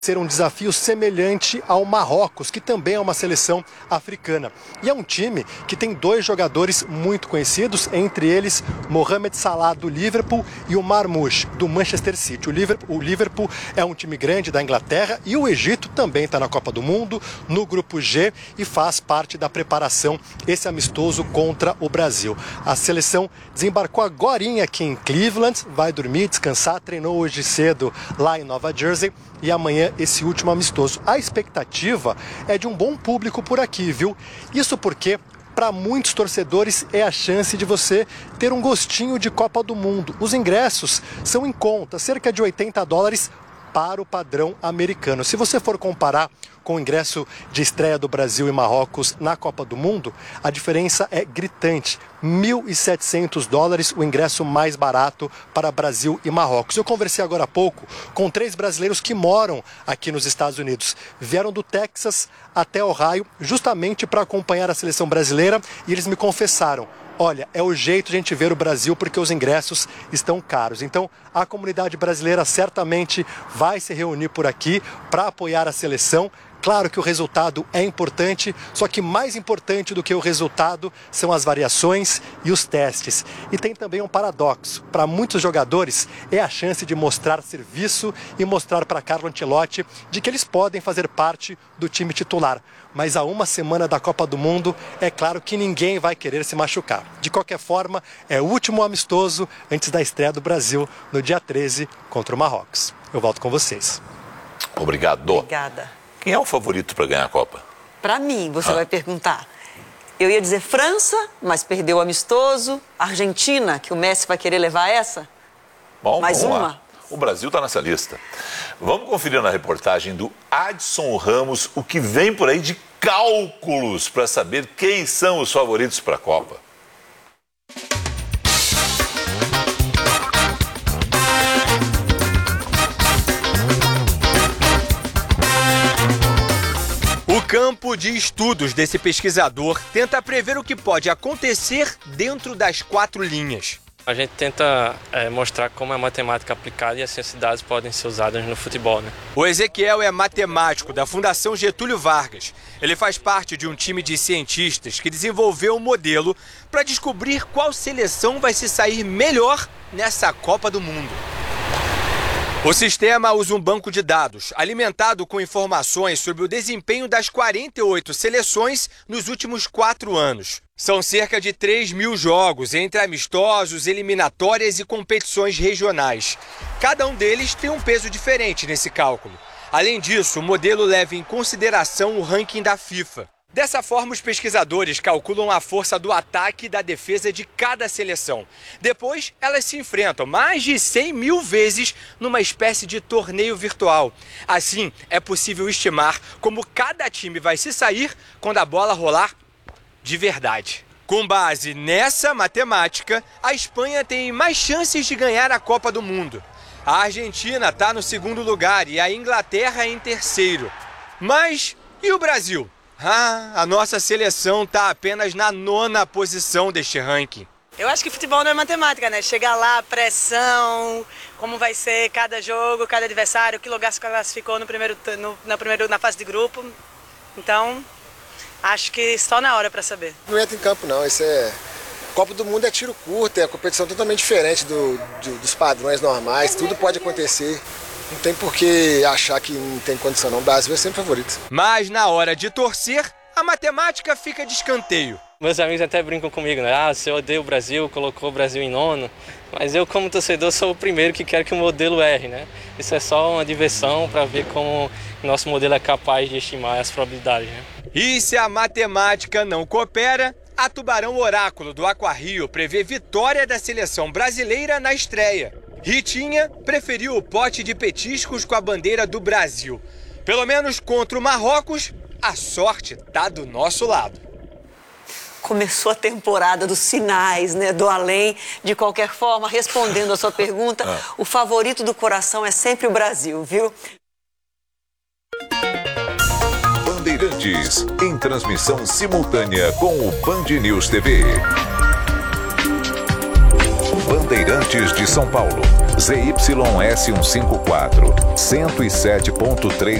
ser um desafio semelhante ao Marrocos, que também é uma seleção africana. E é um time que tem dois jogadores muito conhecidos, entre eles Mohamed Salah, do Liverpool, e o Marmoush, do Manchester City. O Liverpool é um time grande da Inglaterra e o Egito também está na Copa do Mundo, no Grupo G, e faz parte da preparação esse amistoso contra o Brasil. A seleção desembarcou agorinha aqui em Cleveland, vai dormir, descansar, treinou hoje cedo lá em Nova Jersey, e amanhã esse último amistoso. A expectativa é de um bom público por aqui, viu? Isso porque, para muitos torcedores, é a chance de você ter um gostinho de Copa do Mundo. Os ingressos são em conta, cerca de $80 para o padrão americano. Se você for comparar com o ingresso de estreia do Brasil e Marrocos na Copa do Mundo, a diferença é gritante. $1.700 o ingresso mais barato para Brasil e Marrocos. Eu conversei agora há pouco com 3 brasileiros que moram aqui nos Estados Unidos. Vieram do Texas até Ohio justamente para acompanhar a seleção brasileira e eles me confessaram: olha, é o jeito de a gente ver o Brasil porque os ingressos estão caros. Então, a comunidade brasileira certamente vai se reunir por aqui para apoiar a seleção. Claro que o resultado é importante, só que mais importante do que o resultado são as variações e os testes. E tem também um paradoxo. Para muitos jogadores, é a chance de mostrar serviço e mostrar para Carlo Ancelotti de que eles podem fazer parte do time titular. Mas a uma semana da Copa do Mundo, é claro que ninguém vai querer se machucar. De qualquer forma, é o último amistoso antes da estreia do Brasil no dia 13 contra o Marrocos. Eu volto com vocês. Obrigado. Obrigada. Quem é o favorito para ganhar a Copa? Para mim, você vai perguntar. Eu ia dizer França, mas perdeu o amistoso. Argentina, que o Messi vai querer levar essa? Bom, mais vamos uma? Lá. O Brasil está nessa lista. Vamos conferir na reportagem do Adson Ramos o que vem por aí de cálculos para saber quem são os favoritos para a Copa. O campo de estudos desse pesquisador tenta prever o que pode acontecer dentro das 4 linhas. A gente tenta mostrar como a matemática aplicada e as ciências de dados podem ser usadas no futebol, né? O Ezequiel é matemático da Fundação Getúlio Vargas. Ele faz parte de um time de cientistas que desenvolveu um modelo para descobrir qual seleção vai se sair melhor nessa Copa do Mundo. O sistema usa um banco de dados alimentado com informações sobre o desempenho das 48 seleções nos últimos 4 anos. São cerca de 3.000 jogos entre amistosos, eliminatórias e competições regionais. Cada um deles tem um peso diferente nesse cálculo. Além disso, o modelo leva em consideração o ranking da FIFA. Dessa forma, os pesquisadores calculam a força do ataque e da defesa de cada seleção. Depois, elas se enfrentam mais de 100.000 vezes numa espécie de torneio virtual. Assim, é possível estimar como cada time vai se sair quando a bola rolar de verdade. Com base nessa matemática, a Espanha tem mais chances de ganhar a Copa do Mundo. A Argentina está no 2º lugar e a Inglaterra em 3º. Mas e o Brasil? A nossa seleção está apenas na 9ª posição deste ranking. Eu acho que futebol não é matemática, né? Chegar lá, pressão, como vai ser cada jogo, cada adversário, que lugar se classificou na fase de grupo. Então, acho que só na hora para saber. Não entra em campo não, isso é... Copa do Mundo é tiro curto, é uma competição totalmente diferente dos padrões normais, tudo pode acontecer. Não tem por que achar que não tem condição não, o Brasil é sempre favorito. Mas na hora de torcer, a matemática fica de escanteio. Meus amigos até brincam comigo, né? Você odeia o Brasil, colocou o Brasil em 9º. Mas eu, como torcedor, sou o primeiro que quero que o modelo erre, né? Isso é só uma diversão para ver como nosso modelo é capaz de estimar as probabilidades, né? E se a matemática não coopera, a Tubarão Oráculo do Aquarrio prevê vitória da seleção brasileira na estreia. Ritinha preferiu o pote de petiscos com a bandeira do Brasil. Pelo menos contra o Marrocos, a sorte tá do nosso lado. Começou a temporada dos sinais, né, do além. De qualquer forma, respondendo a sua pergunta, o favorito do coração é sempre o Brasil, viu? Bandeirantes, em transmissão simultânea com o Band News TV. Bandeirantes de São Paulo, ZYS 154, 107.3